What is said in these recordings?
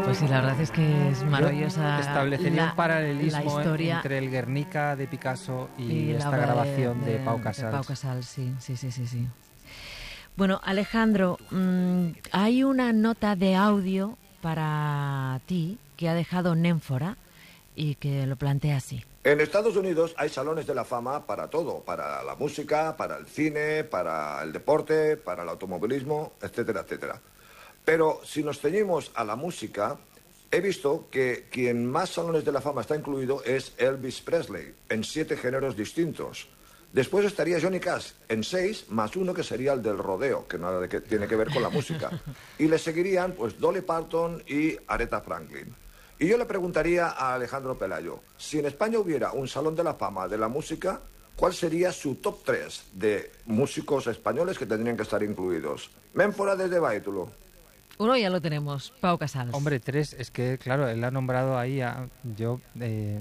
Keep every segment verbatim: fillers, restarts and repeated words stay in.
Pues sí, la verdad es que es maravillosa. Establecería la, un paralelismo la historia entre el Guernica de Picasso y, y esta la grabación de, de, de Pau Casals. De Pau Casals, sí, sí, sí, sí, sí. Bueno, Alejandro, mmm, hay una nota de audio para ti que ha dejado Némfora y que lo plantea así. En Estados Unidos hay salones de la fama para todo, para la música, para el cine, para el deporte, para el automovilismo, etcétera, etcétera. Pero si nos ceñimos a la música, he visto que quien más salones de la fama está incluido es Elvis Presley, en siete géneros distintos. Después estaría Johnny Cash, en seis, más uno que sería el del rodeo, que nada de que tiene que ver con la música. Y le seguirían pues Dolly Parton y Aretha Franklin. Y yo le preguntaría a Alejandro Pelayo, si en España hubiera un salón de la fama de la música, ¿cuál sería su top tres de músicos españoles que tendrían que estar incluidos? Ménfora desde Baitulo. Uno ya lo tenemos, Pau Casals. Hombre, tres, es que, claro, él ha nombrado ahí a... Yo... Eh,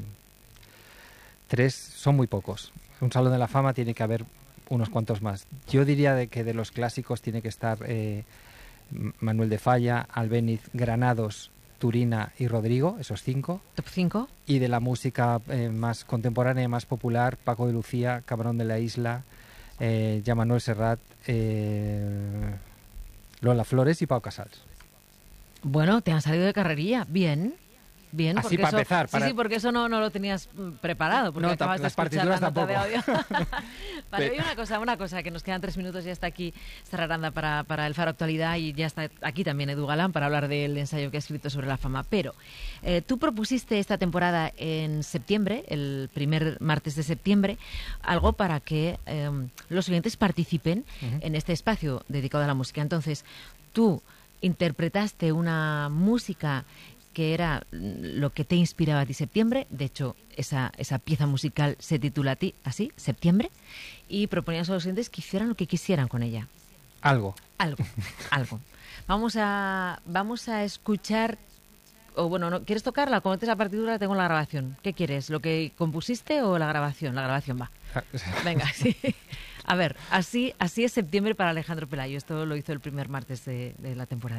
tres son muy pocos. Un salón de la fama tiene que haber unos cuantos más. Yo diría de que de los clásicos tiene que estar eh, Manuel de Falla, Albéniz, Granados, Turina y Rodrigo, esos cinco. ¿Top cinco? Y de la música eh, más contemporánea, más popular, Paco de Lucía, Camarón de la Isla, eh, ya Manuel Serrat, eh, Lola Flores y Pau Casals. Bueno, te han salido de carrerilla. Bien. Bien, así porque para eso, empezar. Para... Sí, sí, porque eso no, no lo tenías preparado, porque no, acabas de las escuchar la nota tampoco. de audio. Vale, hay una cosa, una cosa, que nos quedan tres minutos, ya está aquí Sara Aranda para, para el Faro Actualidad y ya está aquí también Edu Galán para hablar del ensayo que ha escrito sobre la fama. Pero eh, tú propusiste esta temporada en septiembre, el primer martes de septiembre, algo para que eh, los oyentes participen uh-huh. en este espacio dedicado a la música. Entonces, tú interpretaste una música que era lo que te inspiraba a ti septiembre. De hecho, esa, esa pieza musical se titula a ti así, Septiembre, y proponías a los oyentes que hicieran lo que quisieran con ella. Algo. Algo, algo. Vamos a, vamos a escuchar, o bueno, ¿no? ¿Quieres tocarla? Como tienes la partitura, tengo la grabación. ¿Qué quieres? ¿Lo que compusiste o la grabación? La grabación va. Venga, sí. A ver, así, así es Septiembre para Alejandro Pelayo. Esto lo hizo el primer martes de, de la temporada.